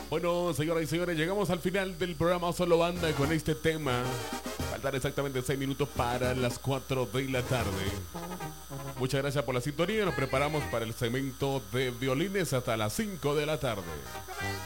Bueno, señoras y señores, llegamos al final del programa Solo Banda con este tema. Faltan exactamente 6 minutos para las 4 de la tarde. Muchas gracias por la sintonía. Nos preparamos para el segmento de violines hasta las 5 de la tarde.